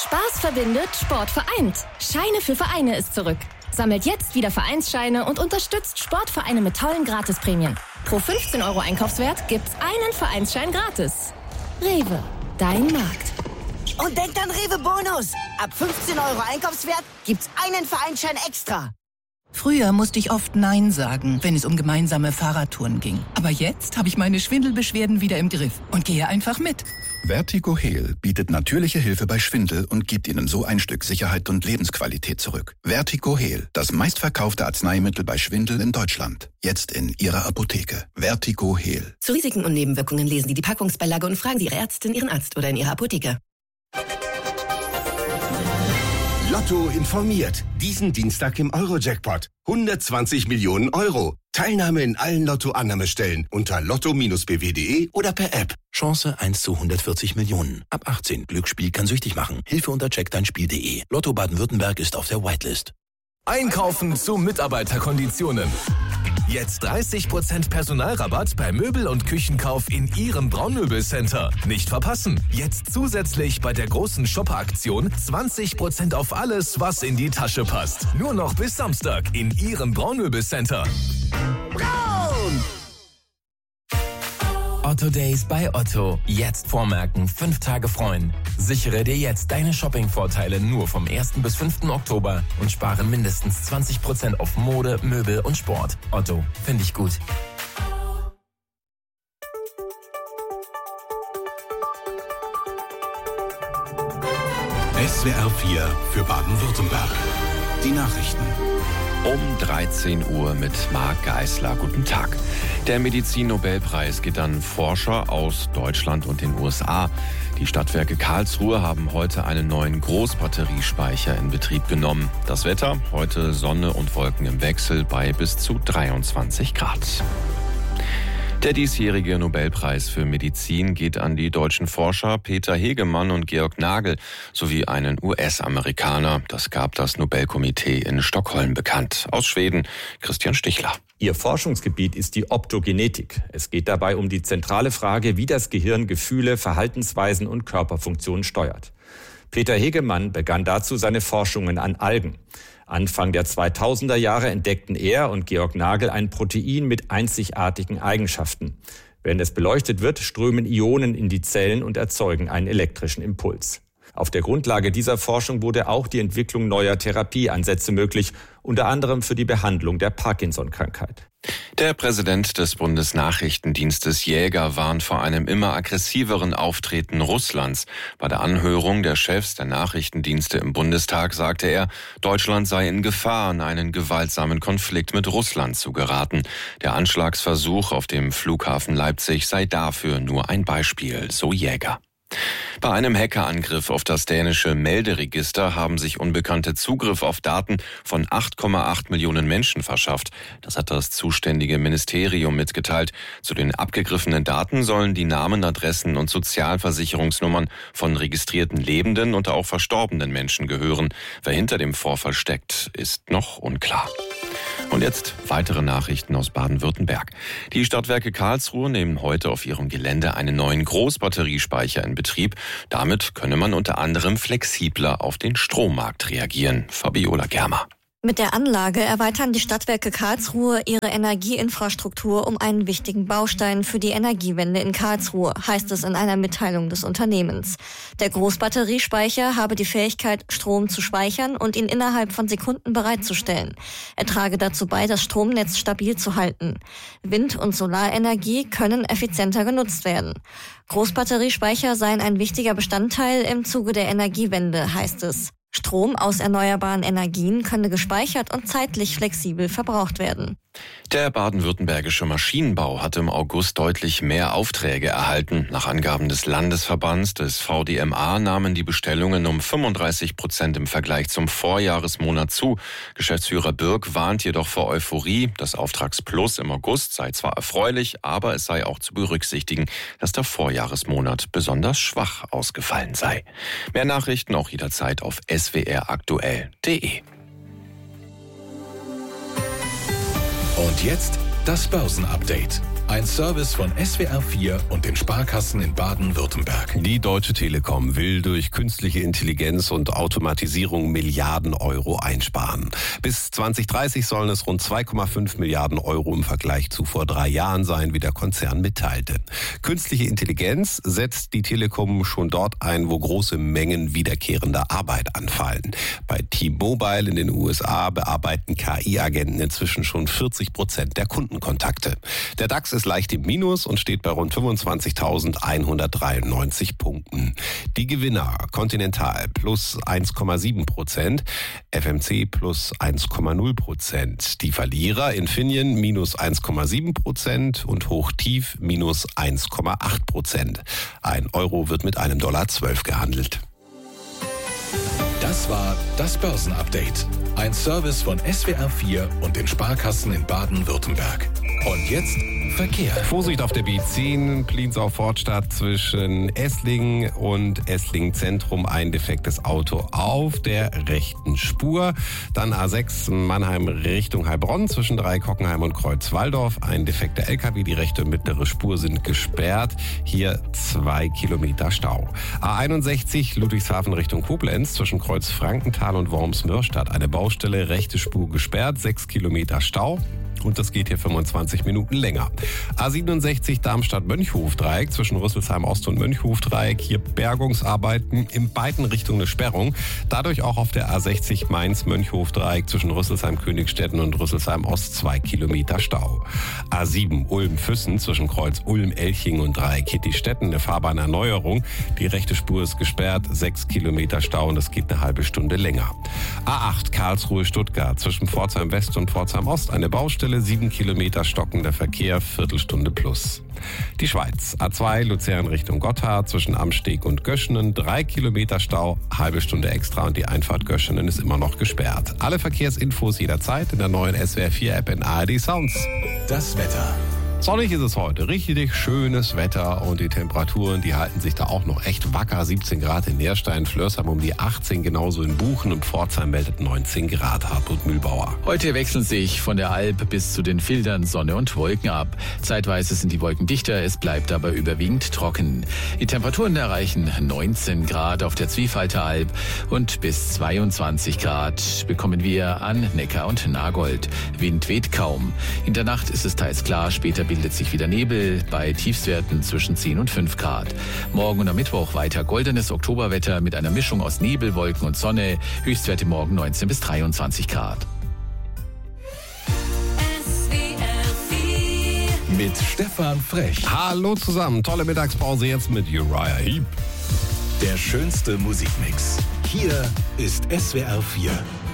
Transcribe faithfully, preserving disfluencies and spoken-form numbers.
Spaß verbindet, Sport vereint. Scheine für Vereine ist zurück. Sammelt jetzt wieder Vereinsscheine und unterstützt Sportvereine mit tollen Gratisprämien. Pro fünfzehn Euro Einkaufswert gibt's einen Vereinsschein gratis. Rewe, dein Markt. Und denkt an Rewe Bonus. Ab fünfzehn Euro Einkaufswert gibt's einen Vereinsschein extra. Früher musste ich oft Nein sagen, wenn es um gemeinsame Fahrradtouren ging. Aber jetzt habe ich meine Schwindelbeschwerden wieder im Griff und gehe einfach mit. Vertigo Heal bietet natürliche Hilfe bei Schwindel und gibt Ihnen so ein Stück Sicherheit und Lebensqualität zurück. Vertigo Heal, das meistverkaufte Arzneimittel bei Schwindel in Deutschland. Jetzt in Ihrer Apotheke. Vertigo Heal. Zu Risiken und Nebenwirkungen lesen Sie die Packungsbeilage und fragen Sie Ihre Ärztin, Ihren Arzt oder in Ihrer Apotheke. Lotto informiert. Diesen Dienstag im Euro-Jackpot. hundertzwanzig Millionen Euro. Teilnahme in allen Lotto-Annahmestellen unter lotto Bindestrich b w punkt d e oder per App. Chance eins zu hundertvierzig Millionen. Ab achtzehn. Glücksspiel kann süchtig machen. Hilfe unter check dein Spiel punkt de. Lotto Baden-Württemberg ist auf der Whitelist. Einkaufen zu Mitarbeiterkonditionen. Jetzt dreißig Prozent Personalrabatt bei Möbel- und Küchenkauf in Ihrem Braunmöbelcenter. Nicht verpassen. Jetzt zusätzlich bei der großen Shopper-Aktion zwanzig Prozent auf alles, was in die Tasche passt. Nur noch bis Samstag in Ihrem Braunmöbelcenter. Braun! Otto Days bei Otto. Jetzt vormerken, fünf Tage freuen. Sichere dir jetzt deine Shopping-Vorteile nur vom ersten bis fünften Oktober und spare mindestens zwanzig Prozent auf Mode, Möbel und Sport. Otto, finde ich gut. S W R vier für Baden-Württemberg. Die Nachrichten. Um dreizehn Uhr mit Marc Geisler. Guten Tag. Der Medizin-Nobelpreis geht an Forscher aus Deutschland und den U S A. Die Stadtwerke Karlsruhe haben heute einen neuen Großbatteriespeicher in Betrieb genommen. Das Wetter, heute Sonne und Wolken im Wechsel bei bis zu dreiundzwanzig Grad. Der diesjährige Nobelpreis für Medizin geht an die deutschen Forscher Peter Hegemann und Georg Nagel sowie einen U S-Amerikaner. Das gab das Nobelkomitee in Stockholm bekannt. Aus Schweden, Christian Stichler. Ihr Forschungsgebiet ist die Optogenetik. Es geht dabei um die zentrale Frage, wie das Gehirn Gefühle, Verhaltensweisen und Körperfunktionen steuert. Peter Hegemann begann dazu seine Forschungen an Algen. Anfang der zweitausender Jahre entdeckten er und Georg Nagel ein Protein mit einzigartigen Eigenschaften. Wenn es beleuchtet wird, strömen Ionen in die Zellen und erzeugen einen elektrischen Impuls. Auf der Grundlage dieser Forschung wurde auch die Entwicklung neuer Therapieansätze möglich, unter anderem für die Behandlung der Parkinson-Krankheit. Der Präsident des Bundesnachrichtendienstes Jäger warnt vor einem immer aggressiveren Auftreten Russlands. Bei der Anhörung der Chefs der Nachrichtendienste im Bundestag sagte er, Deutschland sei in Gefahr, in einen gewaltsamen Konflikt mit Russland zu geraten. Der Anschlagsversuch auf dem Flughafen Leipzig sei dafür nur ein Beispiel, so Jäger. Bei einem Hackerangriff auf das dänische Melderegister haben sich Unbekannte Zugriff auf Daten von acht Komma acht Millionen Menschen verschafft. Das hat das zuständige Ministerium mitgeteilt. Zu den abgegriffenen Daten sollen die Namen, Adressen und Sozialversicherungsnummern von registrierten lebenden und auch verstorbenen Menschen gehören. Wer hinter dem Vorfall steckt, ist noch unklar. Und jetzt weitere Nachrichten aus Baden-Württemberg. Die Stadtwerke Karlsruhe nehmen heute auf ihrem Gelände einen neuen Großbatteriespeicher in Betrieb. Damit könne man unter anderem flexibler auf den Strommarkt reagieren. Fabiola Germer. Mit der Anlage erweitern die Stadtwerke Karlsruhe ihre Energieinfrastruktur um einen wichtigen Baustein für die Energiewende in Karlsruhe, heißt es in einer Mitteilung des Unternehmens. Der Großbatteriespeicher habe die Fähigkeit, Strom zu speichern und ihn innerhalb von Sekunden bereitzustellen. Er trage dazu bei, das Stromnetz stabil zu halten. Wind- und Solarenergie können effizienter genutzt werden. Großbatteriespeicher seien ein wichtiger Bestandteil im Zuge der Energiewende, heißt es. Strom aus erneuerbaren Energien könne gespeichert und zeitlich flexibel verbraucht werden. Der baden-württembergische Maschinenbau hat im August deutlich mehr Aufträge erhalten. Nach Angaben des Landesverbands des V D M A nahmen die Bestellungen um fünfunddreißig Prozent im Vergleich zum Vorjahresmonat zu. Geschäftsführer Birk warnt jedoch vor Euphorie. Das Auftragsplus im August sei zwar erfreulich, aber es sei auch zu berücksichtigen, dass der Vorjahresmonat besonders schwach ausgefallen sei. Mehr Nachrichten auch jederzeit auf s w r aktuell punkt de. Und jetzt das Börsenupdate. Ein Service von S W R vier und den Sparkassen in Baden-Württemberg. Die Deutsche Telekom will durch künstliche Intelligenz und Automatisierung Milliarden Euro einsparen. Bis zwanzig dreißig sollen es rund zwei Komma fünf Milliarden Euro im Vergleich zu vor drei Jahren sein, wie der Konzern mitteilte. Künstliche Intelligenz setzt die Telekom schon dort ein, wo große Mengen wiederkehrender Arbeit anfallen. Bei T-Mobile in den U S A bearbeiten K I-Agenten inzwischen schon vierzig Prozent der Kundenkontakte. Der DAX ist leicht im Minus und steht bei rund fünfundzwanzigtausendeinhundertdreiundneunzig Punkten. Die Gewinner: Continental plus eins Komma sieben Prozent, F M C plus eins Komma null Prozent. Die Verlierer: Infineon minus eins Komma sieben Prozent und Hochtief minus eins Komma acht Prozent. Ein Euro wird mit einem Dollar zwölf gehandelt. Das war das Börsenupdate. Ein Service von S W R vier und den Sparkassen in Baden-Württemberg. Und jetzt Verkehr. Vorsicht auf der B zehn, Pliensau-Fortstadt zwischen Esslingen und Esslingen Zentrum. Ein defektes Auto auf der rechten Spur. Dann A sechs Mannheim Richtung Heilbronn zwischen Dreieck-Hockenheim und Kreuz-Walldorf. Ein defekter L K W, die rechte und mittlere Spur sind gesperrt. Hier zwei Kilometer Stau. A einundsechzig Ludwigshafen Richtung Koblenz zwischen Kreuz-Frankenthal und Worms-Mörstadt. Eine Baustelle, rechte Spur gesperrt, sechs Kilometer Stau. Und das geht hier fünfundzwanzig Minuten länger. A siebenundsechzig Darmstadt-Mönchhof-Dreieck zwischen Rüsselsheim Ost und Mönchhof-Dreieck. Hier Bergungsarbeiten in beiden Richtungen eine Sperrung. Dadurch auch auf der A sechzig Mainz-Mönchhof-Dreieck zwischen Rüsselsheim-Königstetten und Rüsselsheim Ost zwei Kilometer Stau. A sieben Ulm-Füssen zwischen Kreuz Ulm-Elching und Dreieck-Kittistetten. Eine Fahrbahnerneuerung. Die rechte Spur ist gesperrt, sechs Kilometer Stau und das geht eine halbe Stunde länger. A acht Karlsruhe-Stuttgart zwischen Pforzheim West und Pforzheim Ost. Eine Baustelle, sieben Kilometer stockender Verkehr, Viertelstunde plus. Die Schweiz, A zwei Luzern Richtung Gotthard zwischen Amsteg und Göschenen, drei Kilometer Stau, halbe Stunde extra und die Einfahrt Göschenen ist immer noch gesperrt. Alle Verkehrsinfos jederzeit in der neuen S W R vier App in A R D Sounds. Das Wetter. Sonnig ist es heute, richtig schönes Wetter und die Temperaturen, die halten sich da auch noch echt wacker. siebzehn Grad in Neerstein, Flörsheim um die achtzehn, genauso in Buchen und Pforzheim meldet neunzehn Grad. Hartmut Mühlbauer. Heute wechseln sich von der Alp bis zu den Fildern Sonne und Wolken ab. Zeitweise sind die Wolken dichter, es bleibt aber überwiegend trocken. Die Temperaturen erreichen neunzehn Grad auf der Zwiefalter-Alb und bis zweiundzwanzig Grad bekommen wir an Neckar und Nagold. Wind weht kaum. In der Nacht ist es teils klar, später bildet sich wieder Nebel bei Tiefstwerten zwischen zehn und fünf Grad. Morgen und am Mittwoch weiter goldenes Oktoberwetter mit einer Mischung aus Nebel, Wolken und Sonne. Höchstwerte morgen neunzehn bis dreiundzwanzig Grad. Mit Stefan Frech. Hallo zusammen, tolle Mittagspause jetzt mit Uriah Heep. Der schönste Musikmix. Hier ist S W R vier.